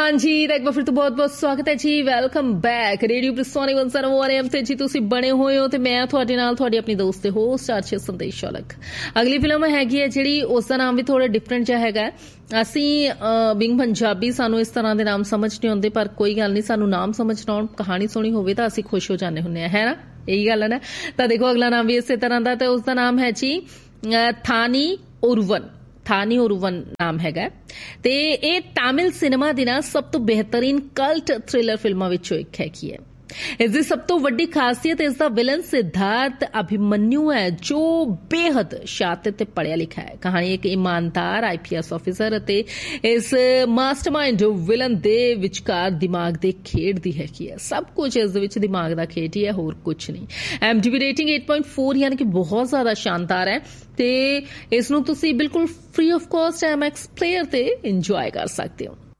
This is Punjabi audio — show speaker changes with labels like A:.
A: हाँ जी, एक बार फिर तो बहुत बहुत स्वागत है जी। ਵੈਲਕਮ ਬੈਕ ਰੇਡੀਓ ਪ੍ਰਿਸੋਨੀ 101 AM ਤੇ ਜੀ ਤੁਸੀਂ ਬਣੇ ਹੋਏ ਹੋ ਤੇ ਮੈਂ ਤੁਹਾਡੇ ਨਾਲ ਤੁਹਾਡੀ ਆਪਣੀ ਦੋਸਤ ਤੇ ਹੋਸਟ ਆਰਚੇ ਸੰਦੇਸ਼ ਔਲਖ। ਅਗਲੀ ਫਿਲਮ ਹੈਗੀ ਹੈ ਜਿਹੜੀ ਉਸ ਦਾ ਨਾਮ ਵੀ ਥੋੜਾ ਡਿਫਰੈਂਟ ਜਿਹਾ ਹੈਗਾ। ਅਸੀਂ ਬਿੰਗ ਪੰਜਾਬੀ ਸਾਨੂੰ ਇਸ ਤਰ੍ਹਾਂ ਦੇ ਨਾਮ ਸਮਝ ਨਹੀਂ ਆਉਂਦੇ, ਪਰ ਕੋਈ ਗੱਲ ਨਹੀਂ, ਸਾਨੂੰ ਨਾਮ ਸਮਝ ਨਾ ਆਉਣ, ਕਹਾਣੀ ਸੋਹਣੀ ਹੋਵੇ ਤਾਂ ਅਸੀਂ ਖੁਸ਼ ਹੋ ਜਾਂਦੇ ਹੁੰਦੇ ਆ, ਹੈ ਨਾ? ਇਹੀ ਗੱਲ ਹੈ ਨਾ। ਤਾਂ ਦੇਖੋ ਅਗਲਾ ਨਾਮ ਵੀ ਇਸੇ ਤਰ੍ਹਾਂ ਦਾ ਤੇ ਉਸ ਦਾ ਨਾਮ ਹੈ ਜੀ ਥਾਨੀ ਓਰਵਨ। ਥਾਨੀ ਓਰਵਨ ਨਾਮ ਹੈਗਾ ਤੇ ਇਹ ਤਾਮਿਲ ਸਿਨੇਮਾ ਦੀ ਨਾ ਸਭ ਤੋਂ ਬਿਹਤਰੀਨ ਕਲਟ ਥ੍ਰਿਲਰ ਫਿਲਮਾਂ ਵਿੱਚੋਂ ਇੱਕ ਹੈਗੀ ਹੈ। ਇਸ ਦੀ ਸਭ ਤੋਂ ਵੱਡੀ ਖਾਸੀਅਤ ਇਸ ਦਾ ਵਿਲਨ ਸਿਧਾਰਥ ਅਭਿਮਨਿਊ ਹੈ, ਜੋ ਬੇਹੱਦ ਸ਼ਾਤਿਰ ਤੇ ਪੜ੍ਹਿਆ ਲਿਖਿਆ ਹੈ। ਕਹਾਣੀ ਇੱਕ ਇਮਾਨਦਾਰ IPS ਆਫਿਸਰ ਅਤੇ ਇਸ ਮਾਸਟਰਮਾਈਂਡ ਵਿਲਨ ਦੇ ਵਿਚਕਾਰ ਦਿਮਾਗ ਦੇ ਖੇਡ ਦੀ ਹੈਗੀ ਹੈ। ਸਭ ਕੁਝ ਇਸ ਦੇ ਵਿੱਚ ਦਿਮਾਗ ਦਾ ਖੇਡ ਹੀ ਹੈ, ਹੋਰ ਕੁਝ ਨਹੀਂ। IMDb ਰੇਟਿੰਗ 8.4 ਯਾਨੀ ਕਿ ਬਹੁਤ ਜ਼ਿਆਦਾ ਸ਼ਾਨਦਾਰ ਹੈ ਤੇ ਇਸ ਨੂੰ ਤੁਸੀਂ ਬਿਲਕੁਲ free of cost IMAX player ਤੇ ਇੰਜੋਏ ਕਰ ਸਕਦੇ ਹੋ।